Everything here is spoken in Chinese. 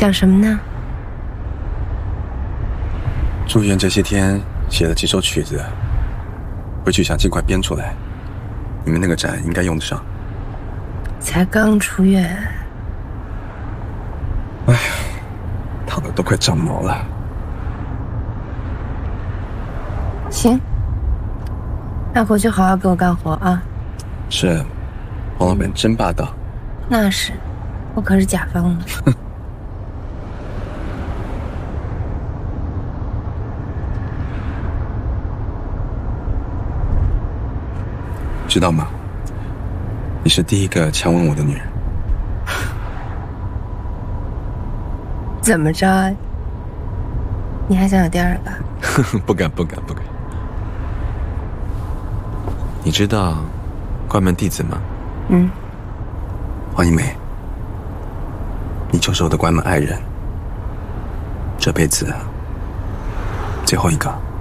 想什么呢？ 住院这些天写了几首曲子，回去想尽快编出来。你们那个展应该用得上。 才刚出院， 哎呀，躺得都快长毛了。 行，那回去好好给我干活啊。 是，黄老板真霸道。 那是，我可是甲方呢。 知道吗？你是第一个强吻我的女人。 怎么着？你还想有第二个？ 不敢。你知道关门弟子吗？黄一梅，你就是我的关门爱人，这辈子最后一个。